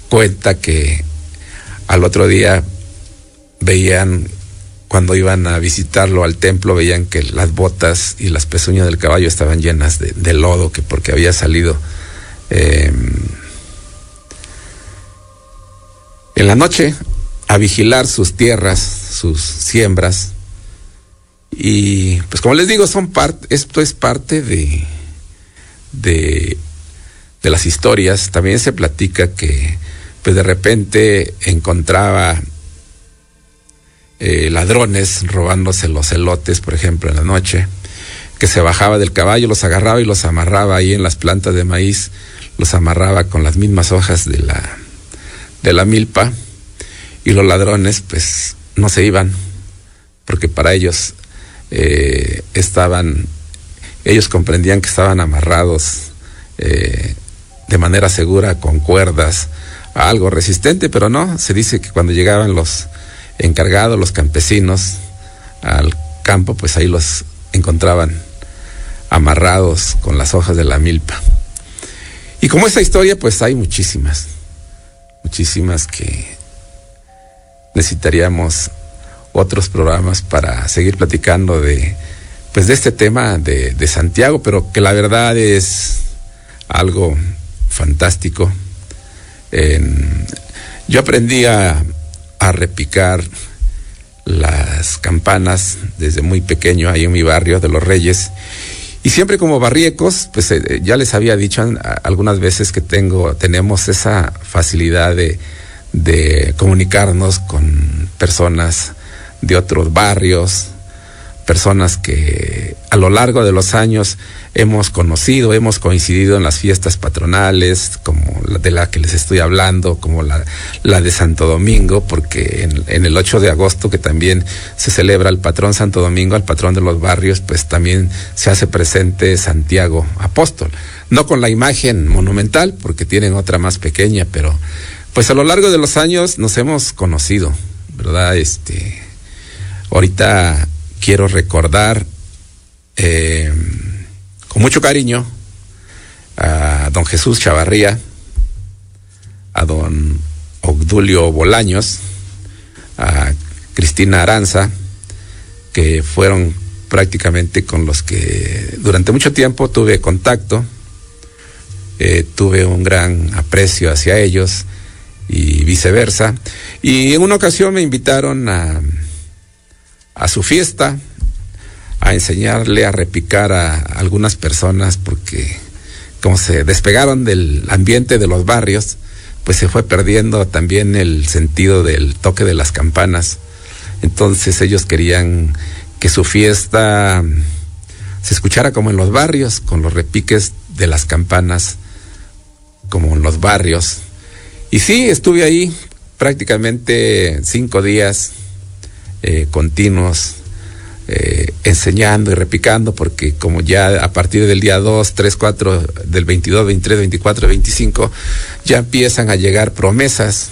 cuenta que al otro día veían, cuando iban a visitarlo al templo, veían que las botas y las pezuñas del caballo estaban llenas de lodo, que porque había salido en la noche a vigilar sus tierras, sus siembras. Y pues como les digo, esto es parte de las historias. También se platica que pues de repente encontraba ladrones robándose los elotes, por ejemplo, en la noche, que se bajaba del caballo, los agarraba y los amarraba ahí en las plantas de maíz, los amarraba con las mismas hojas de la milpa, y los ladrones pues no se iban, porque para ellos ellos comprendían que estaban amarrados de manera segura con cuerdas a algo resistente, pero no, se dice que cuando llegaban los encargados, los campesinos al campo, pues ahí los encontraban amarrados con las hojas de la milpa. Y como esta historia, pues hay muchísimas que necesitaríamos otros programas para seguir platicando de este tema de Santiago, pero que la verdad es algo fantástico. Yo aprendí a repicar las campanas desde muy pequeño ahí en mi barrio de Los Reyes, y siempre como barriecos, pues ya les había dicho algunas veces que tenemos esa facilidad de comunicarnos con personas de otros barrios, personas que a lo largo de los años hemos conocido, hemos coincidido en las fiestas patronales, como la de la que les estoy hablando, como la de Santo Domingo, porque en el 8 de agosto, que también se celebra el patrón Santo Domingo, el patrón de los barrios, pues también se hace presente Santiago Apóstol. No con la imagen monumental, porque tienen otra más pequeña, pero pues a lo largo de los años nos hemos conocido, ¿verdad? Ahorita quiero recordar con mucho cariño a don Jesús Chavarría, a don Obdulio Bolaños, a Cristina Aranza, que fueron prácticamente con los que durante mucho tiempo tuve contacto, tuve un gran aprecio hacia ellos y viceversa. Y en una ocasión me invitaron a su fiesta, a enseñarle a repicar a algunas personas, porque como se despegaron del ambiente de los barrios, pues se fue perdiendo también el sentido del toque de las campanas. Entonces ellos querían que su fiesta se escuchara como en los barrios, con los repiques de las campanas como en los barrios. Y sí, estuve ahí prácticamente 5 días continuos, enseñando y repicando, porque como ya a partir del día 2, 3, 4, del 22, 23, 24, 25, ya empiezan a llegar promesas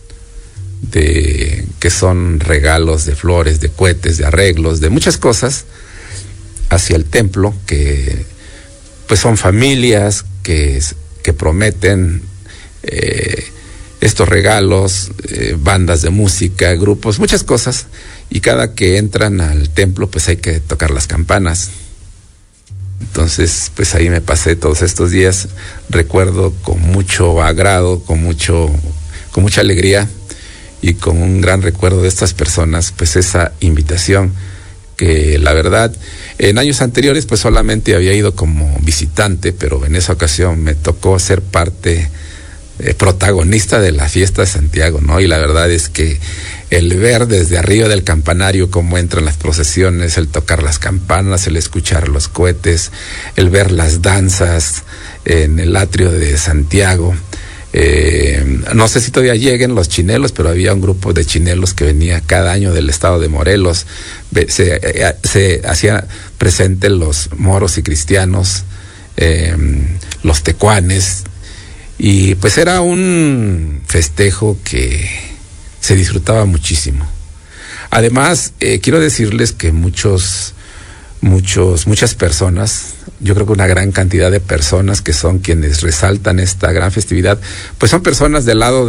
que son regalos de flores, de cohetes, de arreglos, de muchas cosas hacia el templo, que pues son familias que prometen estos regalos, bandas de música, grupos, muchas cosas, y cada que entran al templo pues hay que tocar las campanas. Entonces pues ahí me pasé todos estos días, recuerdo con mucho agrado, con mucha alegría y con un gran recuerdo de estas personas, pues esa invitación que la verdad en años anteriores pues solamente había ido como visitante, pero en esa ocasión me tocó ser parte protagonista de la fiesta de Santiago, ¿no? Y la verdad es que el ver desde arriba del campanario cómo entran las procesiones, el tocar las campanas, el escuchar los cohetes, el ver las danzas en el atrio de Santiago. No sé si todavía lleguen los chinelos, pero había un grupo de chinelos que venía cada año del estado de Morelos. Se hacía presente los moros y cristianos, los tecuanes, y pues era un festejo que se disfrutaba muchísimo. Además, quiero decirles que muchas personas, yo creo que una gran cantidad de personas que son quienes resaltan esta gran festividad, pues son personas del lado